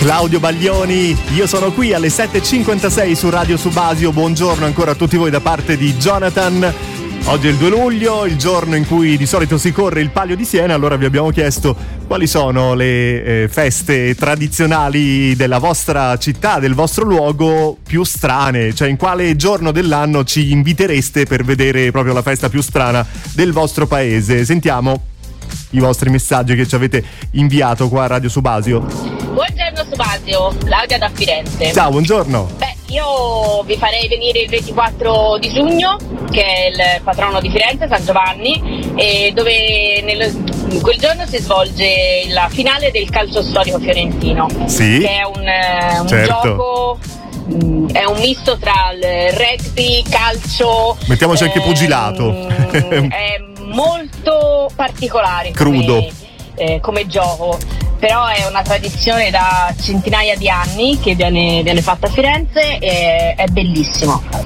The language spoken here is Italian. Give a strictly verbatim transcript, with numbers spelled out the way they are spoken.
Claudio Baglioni, io sono qui alle sette e cinquantasei su Radio Subasio. Buongiorno ancora a tutti voi da parte di Jonathan. Oggi è il due luglio, il giorno in cui di solito si corre il Palio di Siena. Allora vi abbiamo chiesto quali sono le eh, feste tradizionali della vostra città, del vostro luogo più strane. Cioè in quale giorno dell'anno ci invitereste per vedere proprio la festa più strana del vostro paese. Sentiamo i vostri messaggi che ci avete inviato qua a Radio Subasio. Buongiorno Subasio, Claudia da Firenze. Ciao, buongiorno. Beh, io vi farei venire il ventiquattro di giugno, che è il patrono di Firenze, San Giovanni, e dove nel, in quel giorno si svolge la finale del calcio storico fiorentino. Sì, che è un, un certo. gioco, è un misto tra il rugby, calcio. Mettiamoci anche pugilato. È molto particolare. Crudo. Come, eh, come gioco. Però è una tradizione da centinaia di anni che viene, viene fatta a Firenze e è bellissimo.